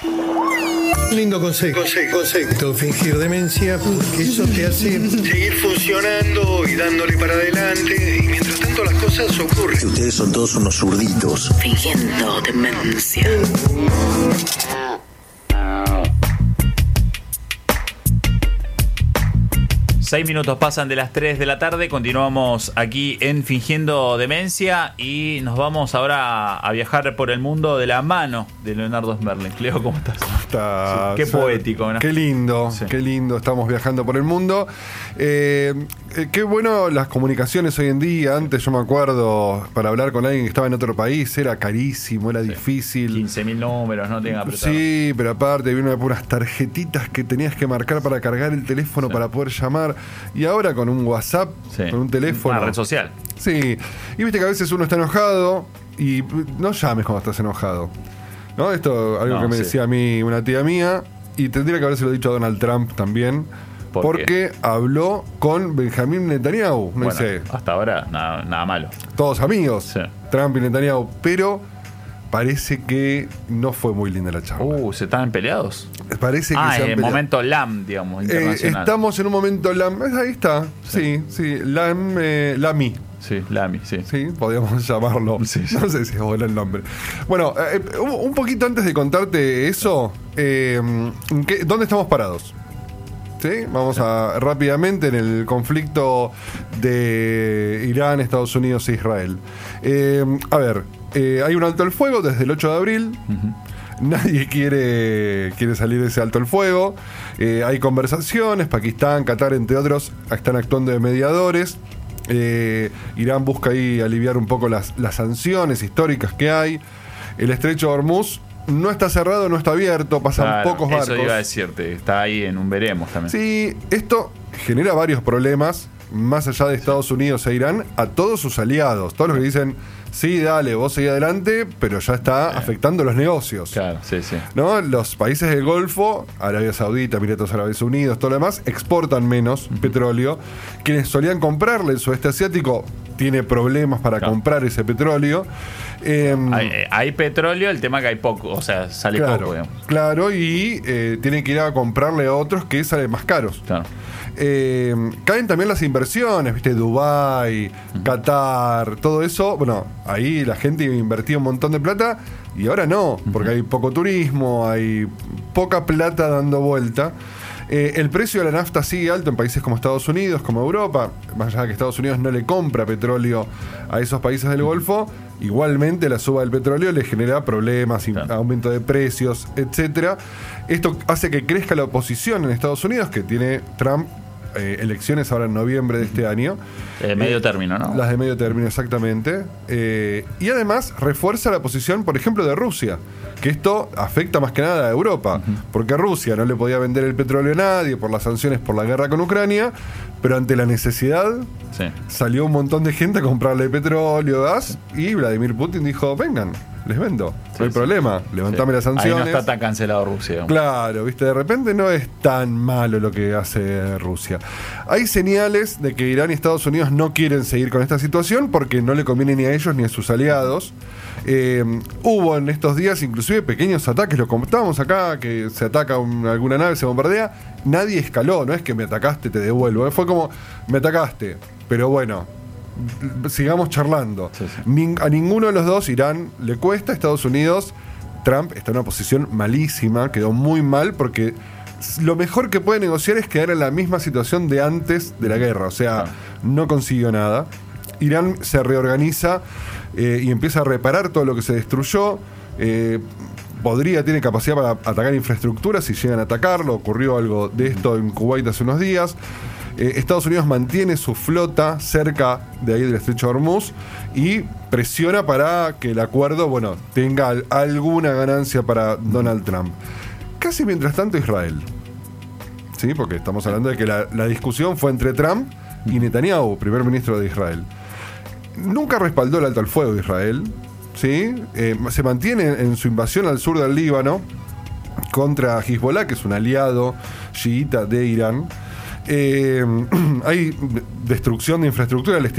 Lindo concepto, fingir demencia, porque eso te hace seguir funcionando y dándole para adelante, y mientras tanto las cosas ocurren. Ustedes son todos unos zurditos. Fingiendo demencia. 6 minutos pasan de las 3 de la tarde, continuamos aquí en Fingiendo Demencia y nos vamos ahora a viajar por el mundo de la mano de Leonardo Smerling. Leo, ¿cómo estás? Sí, qué poético, ¿no? Qué lindo, sí. Qué lindo, estamos viajando por el mundo. Qué bueno las comunicaciones hoy en día. Antes yo me acuerdo, para hablar con alguien que estaba en otro país, era carísimo, era difícil. 15.000 números, no tenga apretado. Sí, pero aparte había unas tarjetitas que tenías que marcar para cargar el teléfono para poder llamar. Y ahora con un WhatsApp, con un teléfono. Una red social. Sí. Y viste que a veces uno está enojado y no llames cuando estás enojado. ¿No? Esto algo que me decía a mí una tía mía, y tendría que habérselo dicho a Donald Trump también. Porque habló con Benjamín Netanyahu. No sé. Hasta ahora nada malo. Todos amigos, Trump y Netanyahu. Pero parece que no fue muy linda la charla. ¿Se estaban peleados? Parece que se han en el peleado. momento LAM, digamos, internacional. Estamos en un momento LAM. Ahí está. Sí. LAMI. Sí, LAMI, sí. Sí, podríamos llamarlo. Sí. No sé si es bueno el nombre. Bueno, un poquito antes de contarte eso, ¿dónde estamos parados? ¿Sí? Vamos rápidamente en el conflicto de Irán, Estados Unidos e Israel. Hay un alto el fuego desde el 8 de abril. Nadie quiere salir de ese alto el fuego. Hay conversaciones. Pakistán, Qatar, entre otros, están actuando de mediadores. Irán busca ahí aliviar un poco las sanciones históricas que hay. El estrecho de Hormuz no está cerrado, no está abierto, pasan pocos barcos. Eso iba a decirte, está ahí en un veremos también. Sí, esto genera varios problemas, más allá de Estados Unidos e Irán, a todos sus aliados. Todos los que dicen, sí, dale, vos seguí adelante, pero ya está afectando los negocios. Claro, sí. ¿No? Los países del Golfo, Arabia Saudita, Emiratos Árabes Unidos, todo lo demás, exportan menos petróleo. Quienes solían comprarle el sudeste asiático tiene problemas para comprar ese petróleo. Hay petróleo, el tema que hay poco, o sea, sale poco, digamos. Claro, y tienen que ir a comprarle a otros que salen más caros. Claro. Caen también las inversiones, ¿viste? Dubái, Qatar, todo eso. Bueno, ahí la gente invertía un montón de plata y ahora no, porque hay poco turismo, hay poca plata dando vuelta. El precio de la nafta sigue alto en países como Estados Unidos, como Europa. Más allá de que Estados Unidos no le compra petróleo a esos países del Golfo, igualmente la suba del petróleo le genera problemas, aumento de precios, etcétera. Esto hace que crezca la oposición en Estados Unidos, que tiene Trump elecciones ahora en noviembre de este año. Medio término, ¿no? Las de medio término, exactamente. Y además refuerza la posición, por ejemplo, de Rusia, que esto afecta más que nada a Europa, porque Rusia no le podía vender el petróleo a nadie por las sanciones, por la guerra con Ucrania, pero ante la necesidad salió un montón de gente a comprarle petróleo, gas, y Vladimir Putin dijo, vengan, les vendo, no hay problema, levantame las sanciones. Ahí no está tan cancelado Rusia. Claro, viste, de repente no es tan malo lo que hace Rusia. Hay señales de que Irán y Estados Unidos no quieren seguir con esta situación porque no le conviene ni a ellos ni a sus aliados. Hubo en estos días inclusive pequeños ataques, lo comentábamos acá, que se ataca alguna nave, se bombardea, nadie escaló, no es que me atacaste, te devuelvo, fue como, me atacaste, pero bueno, sigamos charlando. A ninguno de los dos, Irán le cuesta, a Estados Unidos, Trump está en una posición malísima, quedó muy mal porque lo mejor que puede negociar es quedar en la misma situación de antes de la guerra, o sea, no consiguió nada. Irán se reorganiza y empieza a reparar todo lo que se destruyó. Tiene capacidad para atacar infraestructuras si llegan a atacarlo. Ocurrió algo de esto en Kuwait hace unos días. Estados Unidos mantiene su flota cerca de ahí del estrecho de Hormuz y presiona para que el acuerdo, tenga alguna ganancia para Donald Trump. Casi mientras tanto Israel. ¿Sí? Porque estamos hablando de que la discusión fue entre Trump y Netanyahu, primer ministro de Israel. Nunca respaldó el alto al fuego de Israel. ¿Sí? Se mantiene en su invasión al sur del Líbano contra Hezbollah, que es un aliado chiita de Irán. Hay destrucción de infraestructura al estilo